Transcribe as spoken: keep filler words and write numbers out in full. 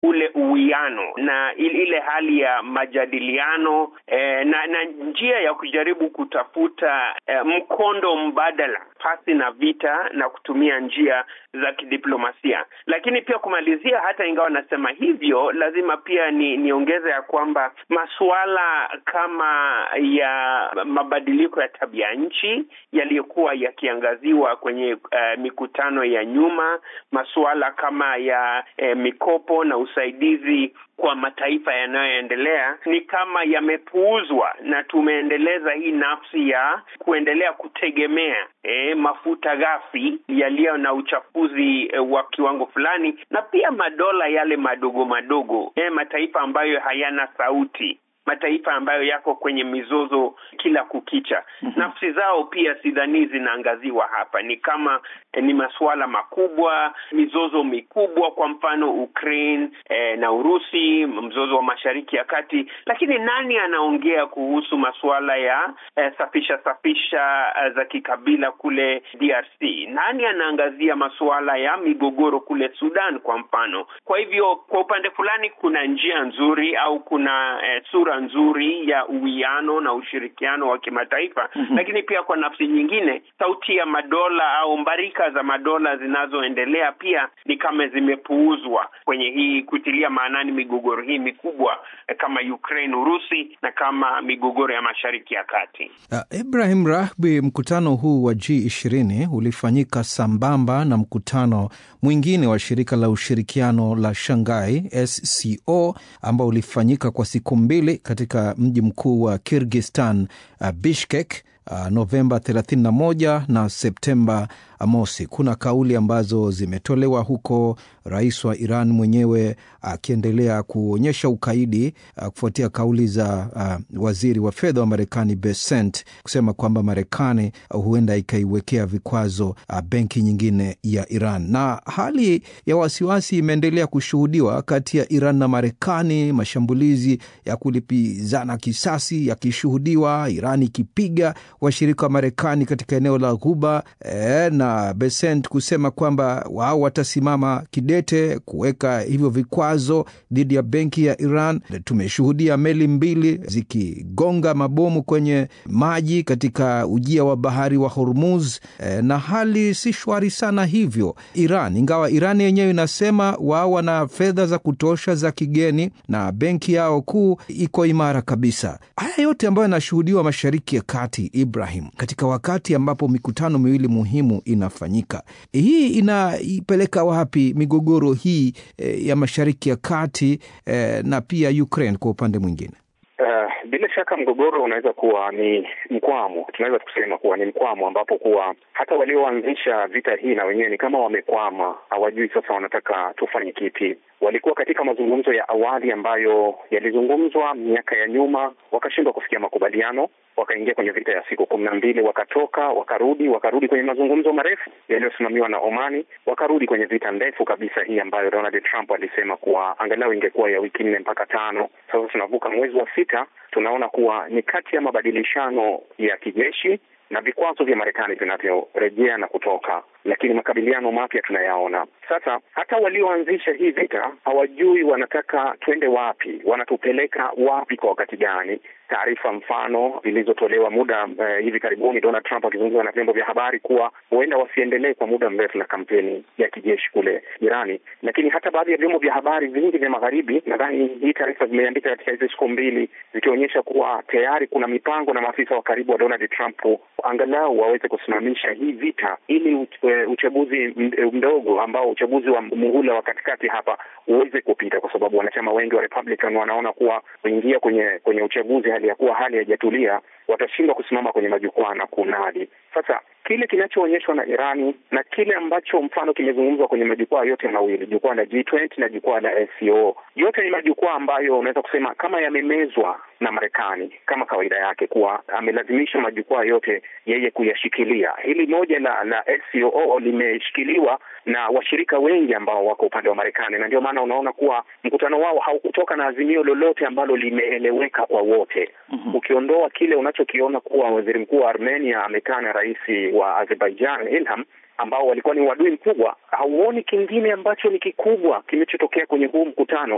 ule uwiano na ile hali ya majadiliano eh, na, na njia ya kujaribu kutafuta eh, mkondo mbadala pasi na vita na kutumia njia za kidiplomasia. Lakini pia kumalizia, hata ingawa nasema hivyo, lazima pia ni niongeze ya kwamba masuala kama ya mabadiliko ya tabia nchi yaliyokuwa yakiangaziwa kwenye uh, mikutano ya nyuma, masuala kama ya eh, mikopo na usaidizi kwa mataifa yanayoendelea ni kama yamepuuzwa, na tumeendeleza hii nafsi ya kuendelea kutegemea eh, mafuta ghafi yaliyo na uchafuzi eh, wa kiwango fulani, na pia madola yale madogo madogo, eh, mataifa ambayo hayana sauti, mataifa ambayo yako kwenye mizozo kila kukicha. Mm-hmm. Nafsi zao pia sidhani zinaangaziwa hapa. Ni kama eh, ni masuala makubwa, mizozo mikubwa, kwa mfano Ukraine eh, na Urusi, mzozo wa Mashariki ya Kati. Lakini nani anaongea kuhusu masuala ya eh, safisha safisha eh, za kikabila kule D R C? Nani anaangazia masuala ya migogoro kule Sudan kwa mfano? Kwa hivyo kwa upande fulani kuna njia nzuri au kuna eh, sura nzuri ya uwiano na ushirikiano wa kimataifa. Mm-hmm. Lakini pia kwa nafsi nyingine, sauti ya madola au mbarika za madola zinazoendelea pia ni kama zimepuuzwa kwenye hii kutilia maanani migogoro hii mikubwa eh, kama Ukraine, Urusi, na kama migogoro ya Mashariki ya Kati. Uh, Ibrahim Rahbi, mkutano huu wa G ishirini ulifanyika sambamba na mkutano mwingine wa shirika la ushirikiano la Shanghai S C O ambao ulifanyika kwa siku mbili katika mji mkuu wa Kyrgyzstan, uh, Bishkek, uh, Novemba thelathini na moja na Septemba mosi. Kuna kauli ambazo zimetolewa huko, rais wa Iran mwenyewe akiendelea uh, kuonyesha ukaidi uh, kufuatia kauli za uh, waziri wa fedha wa Marekani Bessent kusema kwamba Marekani uh, huenda ikaiwekea vikwazo uh, benki nyingine ya Iran. Na hali ya wasiwasi imeendelea kushuhudiwa kati ya Iran na Marekani, mashambulizi ya kulipizana kisasi yakishuhudiwa, Iran ikipiga washirika wa Marekani katika eneo la Ghuba, eh, na Bessent kusema kwamba wao watasimama kidete kuweka hivyo vikwazo dhidi ya benki ya Iran. Tumeshuhudia meli mbili zikigonga mabomu kwenye maji katika ujia wa bahari wa Hormuz, e, na hali si shwari sana hivyo. Iran, ingawa Iran yenyewe inasema wao wana fedha za kutosha za kigeni na benki yao kuu iko imara kabisa. Haya yote ambayo yanashuhudiwa Mashariki ya Kati, Ibrahim, katika wakati ambapo mikutano miwili muhimu inafanyika, hii inaipeleka wapi migogoro hii e, ya Mashariki ya Kati e, na pia Ukraine kwa upande mwingine? Uh, bila shaka mgogoro unaweza kuwa ni mkwamo. Tunaweza kusema kuwa ni mkwamo ambapo kuwa hata walioanzisha vita hii na wenyewe ni kama wamekwama, hawajui sasa wanataka tufanye kipi. Walikuwa katika mazungumzo ya awali ambayo yalizungumzwa miaka ya nyuma, wakashindwa kufikia makubaliano, wakaingia kwenye vita ya siku kumi na mbili, wakatoka, wakarudi, wakarudi kwenye mazungumzo marefu yaliyosimamiwa na Omani, wakarudi kwenye vita ndefu kabisa hii ambayo Donald Trump alisema kuwa angalau ingekuwa ya wiki nne mpaka tano. Sasa tunavuka mwezi wa sita, tunaona kuwa ni kati ya mabadilishano ya kijeshi na vikwazo vya Marekani vinavyorejea na kutoka, lakini makabiliano mapya tunayaona. Sasa hata walioanzisha hii vita hawajui wanataka twende wapi, wanatupeleka wapi kwa wakati gani. Taarifa mfano zilizotolewa muda uh, hivi karibuni, Donald Trump akizungumza na vyombo vya habari kuwa huenda wasiendelee kwa muda mrefu na kampeni ya kijeshi kule Irani. Lakini hata baadhi ya vyombo vya habari vingi vya magharibi, nadhani hii taarifa zimeandika katika hizo siku mbili, zikionyesha kuwa tayari kuna mipango na maafisa wa karibu wa Donald Trump angalau waweze kusimamisha hii vita ili uchaguzi mdogo ambao uchaguzi wa muhula wa katikati hapa uweze kupita, kwa sababu wanachama wengi wa Republican wanaona kuwa kuingia kwenye kwenye uchaguzi hali ya kuwa hali haijatulia watashindwa kusimama kwenye majukwaa na kunadi. Sasa kile kinachoonyeshwa na Irani na kile ambacho mfano kimezungumzwa kwenye majukwaa yote mawili, jukwaa la G ishirini na jukwaa la S C O, yote ni majukwaa ambayo unaweza kusema kama yamemezwa na Marekani kama kawaida yake, kuwa amelazimisha majukwaa yote yeye kuyashikilia. Hili moja la la S C O limeshikiliwa na washirika wengi ambao wako upande wa Marekani, na ndio maana unaona kuwa mkutano wao haukutoka na azimio lolote ambalo limeeleweka kwa wote. Mm-hmm. Ukiondoa kile unachokiona kuwa waziri mkuu wa Armenia amekaa na rais wa Azerbaijan Ilham, ambao walikuwa ni wadui mkubwa, hauoni kingine ambacho ni kikubwa kimechotokea kwenye huu mkutano